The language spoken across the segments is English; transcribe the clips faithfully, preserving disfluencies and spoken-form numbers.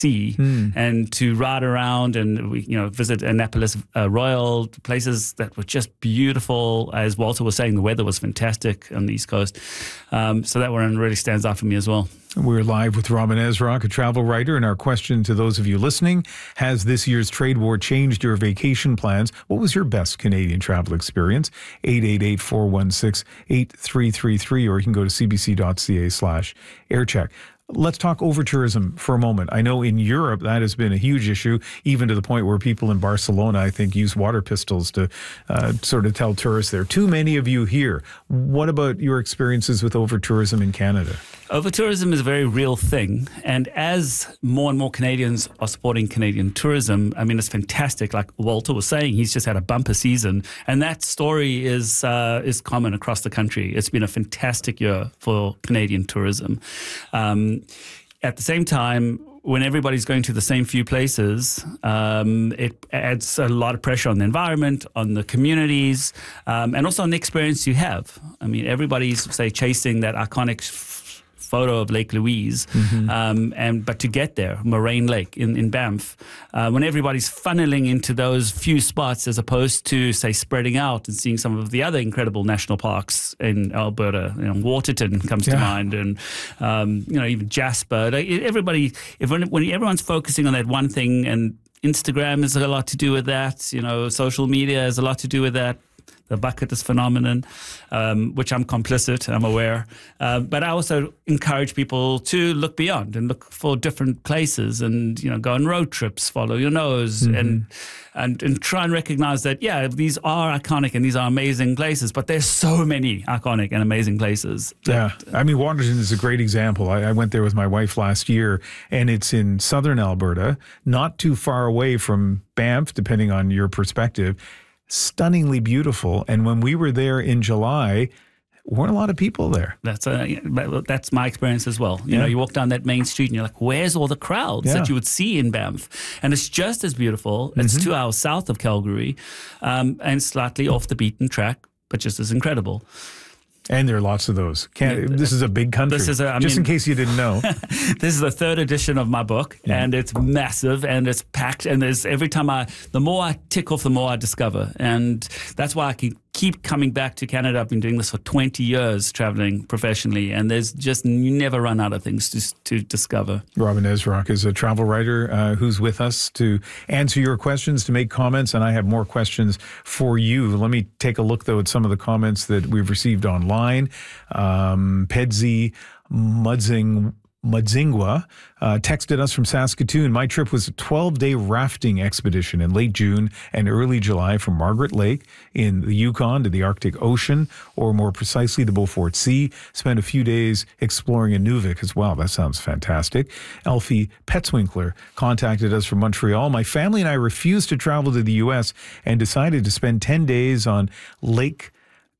sea Mm. and to ride around and we, you know, visit Annapolis uh, Royal, places that were just beautiful. As Walter was saying, the weather was fantastic on the East Coast. Um, so that one really stands out for me as well. We're live with Robin Ezrock, a travel writer, and our question to those of you listening, has this year's trade war changed your vacation plans? What was your best Canadian travel experience? eight eight eight, four one six, eight three three three, or you can go to cbc.ca slash aircheck. Let's talk over-tourism for a moment. I know in Europe that has been a huge issue, even to the point where people in Barcelona, I think, use water pistols to uh, sort of tell tourists there are too many of you here. What about your experiences with over-tourism in Canada? Over-tourism is a very real thing. And as more and more Canadians are supporting Canadian tourism, I mean, it's fantastic. Like Walter was saying, he's just had a bumper season. And that story is uh, is common across the country. It's been a fantastic year for Canadian tourism. Um, At the same time, when everybody's going to the same few places, um, it adds a lot of pressure on the environment, on the communities, um, and also on the experience you have. I mean, everybody's, say, chasing that iconic f- photo of Lake Louise, mm-hmm. um, and but to get there, Moraine Lake in, in Banff, uh, when everybody's funneling into those few spots as opposed to, say, spreading out and seeing some of the other incredible national parks in Alberta, you know, Waterton comes yeah. to mind, and um, you know, even Jasper. Like, everybody, if when, when everyone's focusing on that one thing, and Instagram has a lot to do with that, you know, social media has a lot to do with that. The bucket list phenomenon, um, which I'm complicit, I'm aware. Uh, but I also encourage people to look beyond and look for different places and, you know, go on road trips, follow your nose, mm-hmm. and, and and try and recognize that, yeah, these are iconic and these are amazing places, but there's so many iconic and amazing places. That, yeah, I mean, Waterton is a great example. I, I went there with my wife last year, and it's in southern Alberta, not too far away from Banff, depending on your perspective. Stunningly beautiful, and when we were there in July, weren't a lot of people there. That's a, that's my experience as well. You yeah. know, you walk down that main street and you're like, where's all the crowds yeah. that you would see in Banff? And it's just as beautiful. It's mm-hmm. two hours south of Calgary, um, and slightly off the beaten track, but just as incredible. And there are lots of those. Can't, this is a big country. This is a, I Just mean, in case you didn't know. This is the third edition of my book, yeah. and it's massive and it's packed. And there's every time I, the more I tick off, the more I discover. And that's why I keep keep coming back to Canada. I've been doing this for twenty years, traveling professionally, and there's just, you never run out of things to to discover. Robin Ezrock is a travel writer uh, who's with us to answer your questions, to make comments, and I have more questions for you. Let me take a look, though, at some of the comments that we've received online. Um, Pedzi Mudzing Mudzingwa uh, texted us from Saskatoon. My trip was a twelve-day rafting expedition in late June and early July from Margaret Lake in the Yukon to the Arctic Ocean, or more precisely the Beaufort Sea. Spent a few days exploring Inuvik as well. That sounds fantastic. Elfie Petzwinkler contacted us from Montreal. My family and I refused to travel to the U S and decided to spend ten days on Lake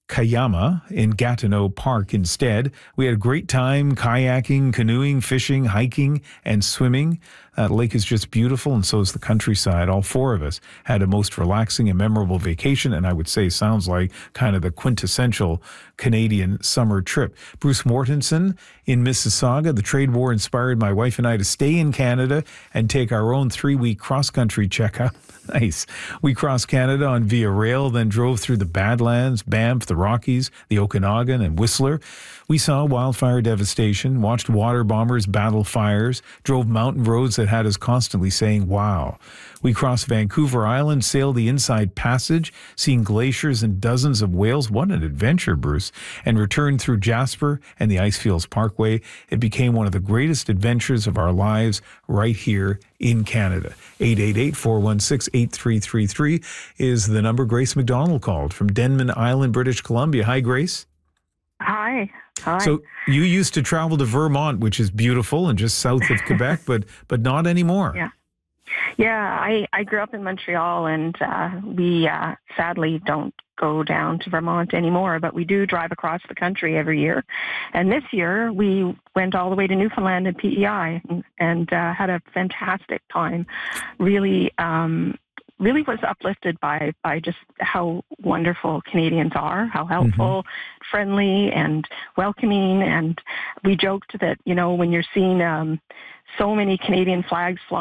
Kayama in Gatineau Park instead. We had a great time kayaking, canoeing, fishing, hiking, and swimming. That lake is just beautiful, and so is the countryside. All four of us had a most relaxing and memorable vacation, and I would say sounds like kind of the quintessential Canadian summer trip. Bruce Mortensen in Mississauga. The trade war inspired my wife and I to stay in Canada and take our own three-week cross-country checkout. Nice. We crossed Canada on Via Rail, then drove through the Badlands, Banff, the Rockies, the Okanagan, and Whistler. We saw wildfire devastation, watched water bombers battle fires, drove mountain roads that had us constantly saying, wow. We crossed Vancouver Island, sailed the Inside Passage, seeing glaciers and dozens of whales. What an adventure, Bruce. And returned through Jasper and the Icefields Parkway. It became one of the greatest adventures of our lives right here in Canada. eight eight eight, four one six, eight three three three is the number. Grace McDonald called from Denman Island, British Columbia. Hi, Grace. Hi. Hi. So you used to travel to Vermont, which is beautiful and just south of Quebec, but but not anymore. Yeah. Yeah, I, I grew up in Montreal, and uh, we uh, sadly don't go down to Vermont anymore, but we do drive across the country every year. And this year, we went all the way to Newfoundland and P E I and, and uh, had a fantastic time. Really, um, really was uplifted by, by just how wonderful Canadians are, how helpful, mm-hmm. friendly, and welcoming. And we joked that, you know, when you're seeing um, so many Canadian flags flying